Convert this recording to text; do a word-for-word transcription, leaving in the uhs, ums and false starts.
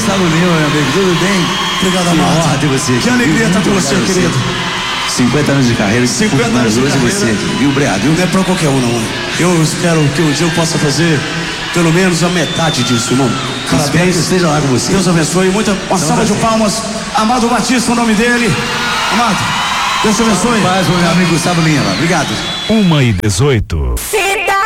Gustavo Lima, meu amigo, tudo bem? Obrigado, que amado. honra ter você aqui. Que alegria estar com você, querido. cinquenta anos de carreira, cinquenta anos de carreira. Você aqui, viu, Obrigado, viu? Não é pra qualquer um, não. Eu espero que um dia eu possa fazer pelo menos a metade disso, irmão. Parabéns. Que esteja lá com você. Deus abençoe. Muita, uma salva de palmas. Amado Batista, o nome dele. Amado, Deus te abençoe. Paz, meu amigo Gustavo Lima. Obrigado. Uma e dezoito.